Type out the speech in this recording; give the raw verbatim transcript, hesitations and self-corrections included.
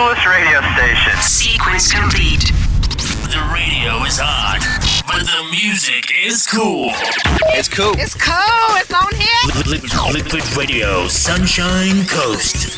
coolest radio station. Sequence complete. The radio is hot, but the music is cool. It's cool. It's cool. It's on here. Liquid, liquid Radio, Sunshine Coast.